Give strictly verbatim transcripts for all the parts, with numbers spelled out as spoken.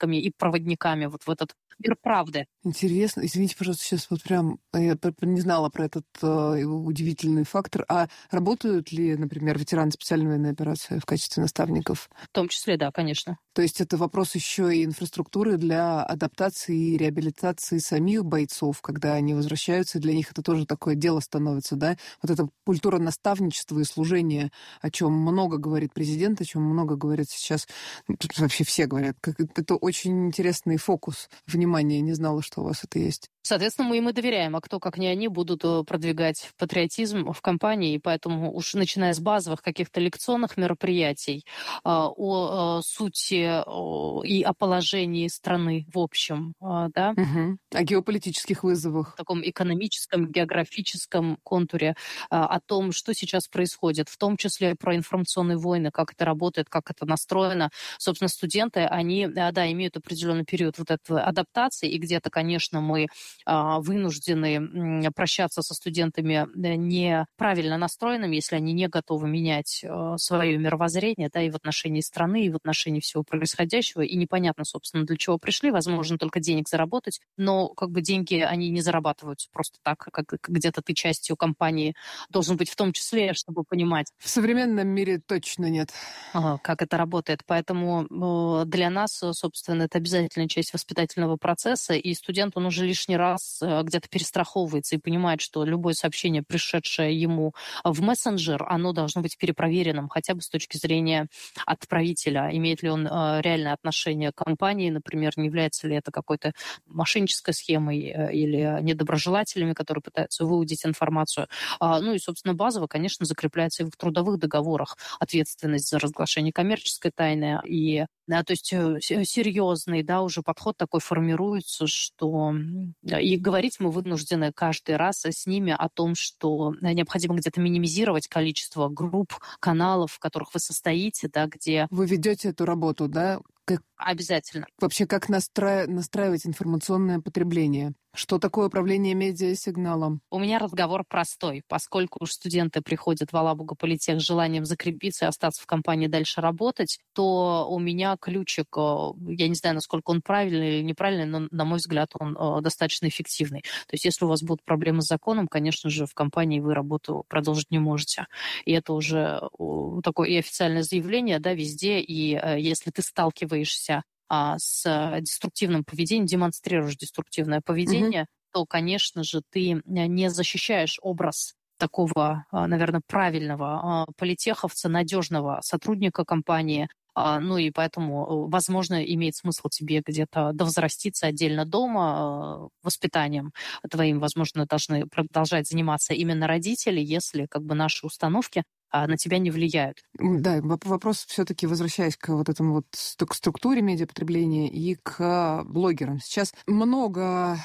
посредниками и проводниками вот в этот мир правды. Интересно. Извините, пожалуйста, сейчас вот прям я не знала про этот э, удивительный фактор. А работают ли, например, ветераны специальной военной операции в качестве наставников? В том числе, да, конечно. То есть это вопрос еще и инфраструктуры для адаптации и реабилитации самих бойцов, когда они возвращаются, для них это тоже такое дело становится, да? Вот эта культура наставничества и служения, о чем много говорит президент, о чем много говорят сейчас, тут вообще все говорят. Это очень интересный фокус внимания. Не знала, что у вас это есть. Соответственно, мы им и доверяем, а кто, как не они, будут продвигать патриотизм в компании, и поэтому уж начиная с базовых каких-то лекционных мероприятий о сути и о положении страны в общем, да? Угу. О геополитических вызовах. В таком экономическом, географическом контуре, о том, что сейчас происходит, в том числе про информационные войны, как это работает, как это настроено. Собственно, студенты, они, да, имеют определенный период вот этой адаптации, и где-то, конечно, мы вынуждены прощаться со студентами неправильно настроенными, если они не готовы менять свое мировоззрение, да, и в отношении страны, и в отношении всего происходящего, и непонятно, собственно, для чего пришли, возможно, только денег заработать, но как бы деньги, они не зарабатываются просто так, как где-то ты частью компании должен быть в том числе, чтобы понимать. В современном мире точно нет. Как это работает. Поэтому для нас, собственно, это обязательная часть воспитательного процесса, и студент, он уже лишний раз где-то перестраховывается и понимает, что любое сообщение, пришедшее ему в мессенджер, оно должно быть перепроверенным, хотя бы с точки зрения отправителя. Имеет ли он реальное отношение к компании, например, не является ли это какой-то мошеннической схемой или недоброжелателями, которые пытаются выудить информацию. Ну и, собственно, базово, конечно, закрепляется и в трудовых договорах ответственность за разглашение коммерческой тайны. И, да, то есть серьезный, да, уже подход такой формируется, что и говорить мы вынуждены каждый раз с ними о том, что необходимо где-то минимизировать количество групп, каналов, в которых вы состоите, да, где... Вы ведете эту работу, да? Как... Обязательно. Вообще, как настра... настраивать информационное потребление? Что такое управление медиасигналом? У меня разговор простой. Поскольку уж студенты приходят в Алабуга Политех с желанием закрепиться и остаться в компании дальше работать, то у меня ключик, я не знаю, насколько он правильный или неправильный, но, на мой взгляд, он достаточно эффективный. То есть если у вас будут проблемы с законом, конечно же, в компании вы работу продолжить не можете. И это уже такое и официальное заявление, да, везде. И если ты сталкиваешься с деструктивным поведением, демонстрируешь деструктивное поведение, угу. то, конечно же, ты не защищаешь образ такого, наверное, правильного политеховца, надежного сотрудника компании. Ну и поэтому, возможно, имеет смысл тебе где-то довзраститься отдельно дома воспитанием твоим. Возможно, должны продолжать заниматься именно родители, если как бы наши установки на тебя не влияют. Да, вопрос все-таки, возвращаясь к вот этому вот к структуре медиапотребления и к блогерам. Сейчас много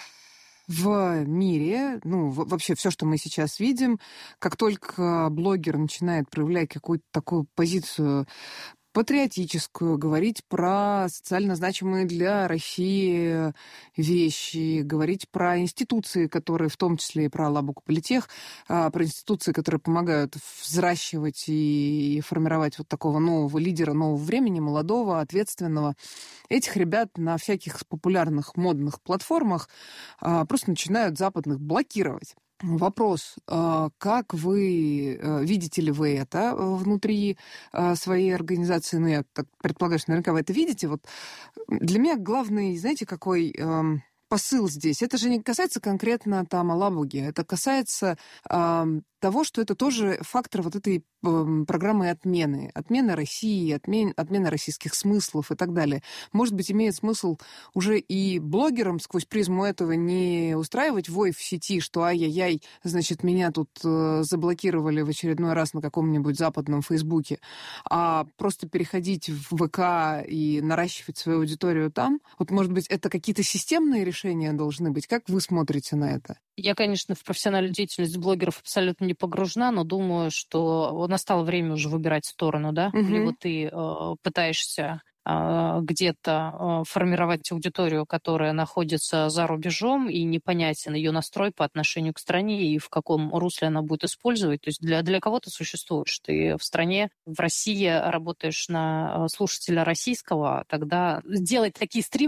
в мире, ну, вообще все, что мы сейчас видим, как только блогер начинает проявлять какую-то такую позицию патриотическую, говорить про социально значимые для России вещи, говорить про институции, которые, в том числе и про Алабугу Политех, про институции, которые помогают взращивать и формировать вот такого нового лидера нового времени, молодого, ответственного. Этих ребят на всяких популярных модных платформах просто начинают западных блокировать. Вопрос, как вы, видите ли вы это внутри своей организации? Ну, я так предполагаю, что наверняка вы это видите. Вот для меня главный, знаете, какой посыл здесь? Это же не касается конкретно там Алабуги, это касается того, что это тоже фактор вот этой программы отмены. Отмена России, отмен, отмена российских смыслов и так далее. Может быть, имеет смысл уже и блогерам сквозь призму этого не устраивать вой в сети, что ай-яй-яй, значит, меня тут заблокировали в очередной раз на каком-нибудь западном Фейсбуке, а просто переходить в ВК и наращивать свою аудиторию там. Вот, может быть, это какие-то системные решения должны быть. Как вы смотрите на это? Я, конечно, в профессиональную деятельность блогеров абсолютно не погружена, но думаю, что настало время уже выбирать сторону, да? Угу. Либо ты э, пытаешься э, где-то э, формировать аудиторию, которая находится за рубежом, и непонятен ее настрой по отношению к стране, и в каком русле она будет использовать. То есть для, для кого ты существуешь? Ты в стране, в России работаешь на слушателя российского, тогда делать такие стримы,